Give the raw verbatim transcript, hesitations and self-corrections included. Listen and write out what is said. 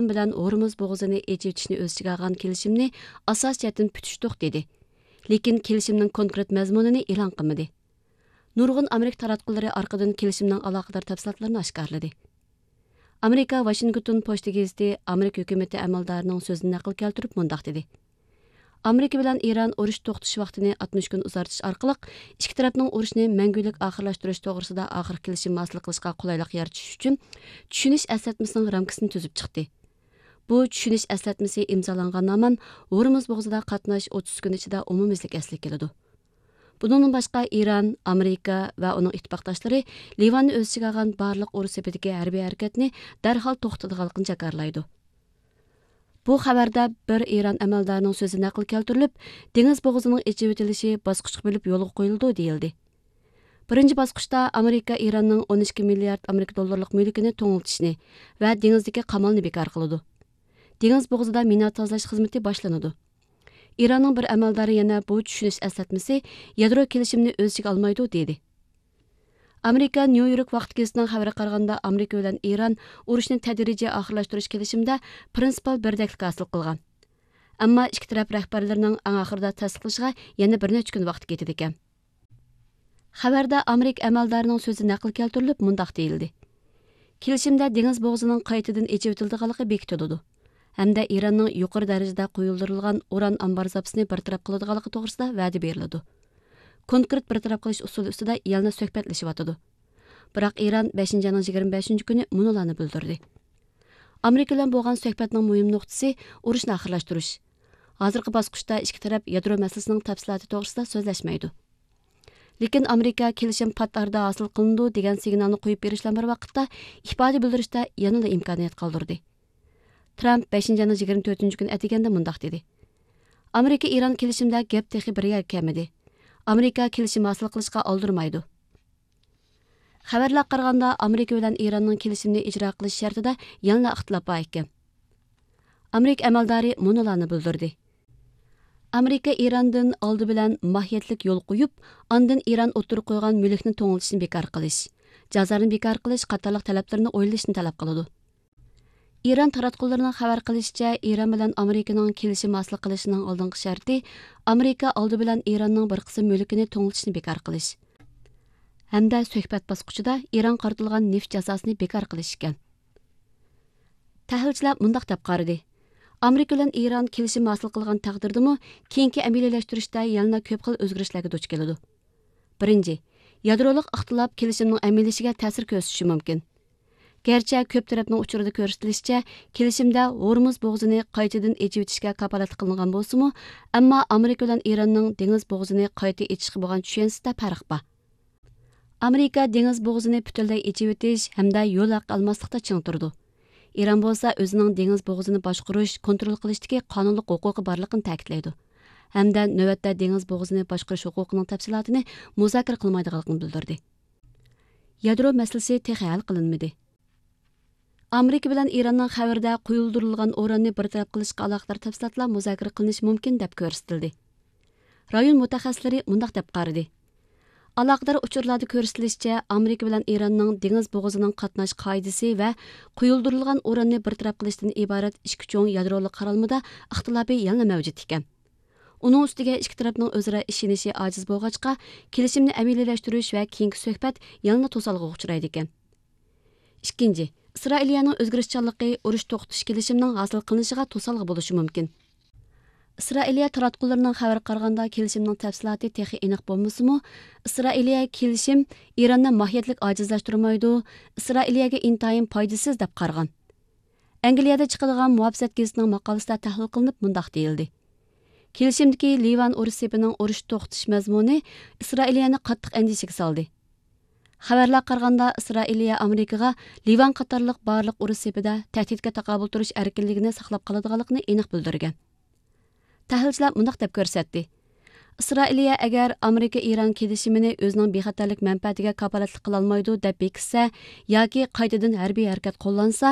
bilan Hormuz bo'g'izini echitishni o'z ichiga olgan kelishimni asos jihatdan putishdiq dedi. Lekin kelishimning konkret mazmunini e'lon qilmadi. Nurg'un Amerika taratqullari orqadan kelishimning aloqador tafsilotlarini oshkorladi. Amerika Washington Post gazeti Amerika hukumati amaldorining so'zini naql keltirib mundaq dedi. Amerika bilan Iran urush to'xtatish vaqtini altmış kun uzartish orqali ikki tarafning urushni mangulik oxirlashtirish to'g'risida oxir kelishim hosil qilishga qulaylik yaratish uchun tushunish eslatmasining ramkasini tuzib chiqdi. Bu tushunish eslatmasi imzolangan naman Hormuz bo'g'izida qatnash o'ttiz kun ichida umumiylik asliga keladi. Bundan boshqa Iran, Amerika va uning ittifoqdoshlari Livanni o'z ichiga olgan barliq urush sepidagi harbiy harakatni darhol to'xtatadiganligini jakarlaydi. Bu xabarda bir İran amaldorining so'zi naql keltirilib, dengiz bo'g'izining echib o'tilishi bosqichga bo'lib yo'lga qo'yildi deyildi. Birinchi bosqichda Amerika Iranning o'n ikki milliard Amerika dollarlik mulkini to'ngiltishni va dengizdagi qamalni bekor qiladi. Dengiz bo'g'izida mina tozalash xizmati boshlanadi. İranning bir amaldori yana bu tushunish eslatmasi yadro kelishimni o'z ichiga olmaydi dedi. Amerika New York vaqt gazetining xabariga qaraganda Amerika bilan Iran urushni tadrijiy oxirlashtirish kelishimida prinsipal birdaklik hosil qilgan. Ammo ikki taraf rahbarlarining eng oxirida tasdiqlashiga yana bir necha kun vaqt ketdi ekan. Xabarda Amerika amaldorining so'zi naql keltirilib mundaq deyildi. Kelishimda dengiz bo'g'zining qaytadan echib o'tilganligi bekitildi. Hamda Iranning yuqori darajada qo'yildirilgan uran ambar zapasini bartaraf qiladiganligi to'g'risida va'da beriladi. Konkret bartaraf qilish usuli ustida yalna suhbatlashyotdi. Biroq Iran beshinchi oyning yigirma beshinchi kuni munolarni bildirdi. Amerika bilan bo'lgan suhbatning muhim nuqtasi urushni oxirlashtirish. Hozirgi bosqichda ikki taraf yadro masalasining tafsiloti to'g'risida so'zlashmaydi. Lekin Amerika kelishim pat arada hosil qilindi degan signalni qo'yib berishlar bir vaqtda ifoda bildirishda yanada imkoniyat qoldirdi. Trump beshinchi oyning yigirma to'rtinchi kuni atiganda mundaq dedi. Amerika Iran kelishimda gap texi bir yer kelmadi. Amerika kelishim hosil qilishga oldirmaydi. Xabarlar qaraganda Amerika bilan Iranning kelishimni ijro qilish shartida yana ixtilof bor ekan. Amerika amaldori munolarni bildirdi. Amerika Irandan oldi bilan mohiyatlik yo'l qo'yib, ondan Iran o'tirib qo'ygan mulkni to'ngiltishni bekor qilish, jazoni bekor qilish qatorliq talablarni o'ylashni talab qiladi. İran taratqullarining xabar qilishicha, Iran bilan Amerikaning kelishim hosil qilishining oldingi sharti Amerika oldi bilan Iranning bir qism mulkini to'ngiltishni bekor qilish. Hamda suhbat bosqichida Iran qartilgan neft jazosini bekor qilish ekan. Tahlilchilar mundaq deb qaradi. Amerika bilan Iran kelishim hosil qilgan taqdirdimi, keyingi amaliylashtirishda yana ko'p xil o'zgarishlarga duch keladi. Birinchi, yadroliq ixtilof kelishimning amaliyshiga ta'sir ko'rsatishi mumkin. Gerçi köp tarafning uchurida ko'rsatilishicha, kelishimda Hormuz bo'g'izini qaytadan echib o'tishga kafolat qilingan bo'lsa-mu, ammo Amerika bilan Iranning dengiz bo'g'izini qayta echishga bo'lgan tushunchasida farq bor. Amerika dengiz bo'g'izini butunlay echib o'tish hamda yo'l haqi olmaslikda ching turdi. Iran bo'lsa o'zining dengiz bo'g'izini boshqarish, kontrol qilishdagi qonunli huquqi borligini ta'kidlaydi. Hamda navbatda dengiz bo'g'izini boshqarish huquqining tafsilotini muzokara qilmaydiganligini bildirdi. Yadro masalasi texi hal qilinmadi. Amerika bilan Iranning xabarida qo'yildirilgan uranni bartaraf qilishga aloqador tafsilotlar muzokara qilinishi mumkin deb ko'rsatildi. Rayon mutaxassislari mundaq deb qaradi. Aloqador uchurlarda ko'rsatilishicha, Amerika bilan Iranning dengiz bo'g'izining qatnash qoidasi va qo'yildirilgan uranni bartaraf qilishdan iborat ikki cho'ng yadrolik qaralmada ixtilofi yana mavjud ekan. Uning ustiga ikki tarafning o'zaro ishonishi ojiz bo'lg'achqa, kelishimni amaliylashtirish va keyingi suhbat yana to'salg'iga uchraydi ekan. Ikkinchi, İsrailiyaning o'zgarishchanligi urush to'xtatish kelishimining hosil qilinishiga to'salg'i bo'lishi mumkin. Isroiliya taratqullarining xabar qaraganda kelishimning tafsiloti texi aniq bo'lmasa-mu, Isroiliya kelishim Iranni mohiyatlik ojizlashtirmaydi, Isroiliyaga intayin foydasiz deb qaragan. Angliyada chiqadigan Muhabbat gazetining maqolasida tahlil qilinib mundaq deyildi. Kelishimdagi Livan urush sepining urush to'xtatish mazmuni Isroiliyani qattiq andishaga soldi. Xabarlar qaraganda Isroiliya Amerikaga Livan qatorliq barliq urush sepida tahdidga taqobil turish erkinligini saqlab qoladiganligini aniq bildirgan. Tahlilchilar mundaq deb ko'rsatdi. Isroiliya agar Amerika Iran kelishimini o'zining bexatarlik manfaatiga kafolatlik qila olmaydi deb bekitsa yoki qaytadan harbiy harakat qo'llansa,